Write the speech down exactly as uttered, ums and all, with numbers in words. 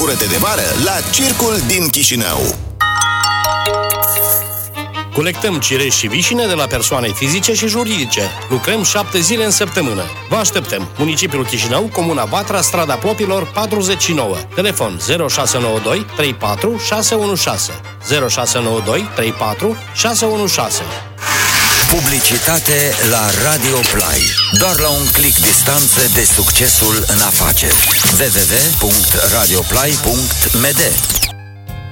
bucură-te de vară la Circul din Chișinău. Colectăm cireși și vișine de la persoane fizice și juridice. Lucrăm șapte zile în săptămână. Vă așteptăm. Municipiul Chișinău, Comuna Vatra, Strada Plopilor, patruzeci și nouă. Telefon zero șase nouă doi trei patru șase unu șase zero șase nouă doi trei patru șase unu șase. Publicitate la Radio Play. Doar la un click distanță de succesul în afaceri. w w w punct radio play punct m d